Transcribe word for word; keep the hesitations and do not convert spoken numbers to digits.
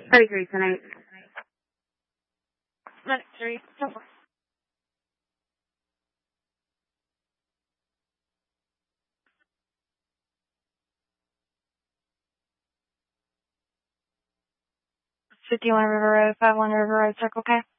thirty-three tonight. Medic three. fifty-one River Road, five one River Road, Circle K.